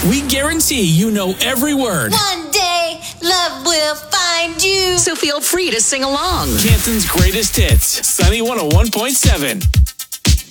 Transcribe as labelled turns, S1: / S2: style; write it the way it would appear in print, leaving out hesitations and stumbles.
S1: We guarantee you know every word.
S2: One day, love will find you.
S3: So feel free to sing along.
S1: Canton's greatest hits, Sunny 101.7.